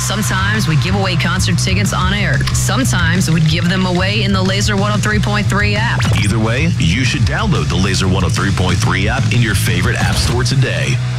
Sometimes we give away concert tickets on air. Sometimes we'd give them away in the Laser 103.3 app. Either way, you should download the Laser 103.3 app in your favorite app store today.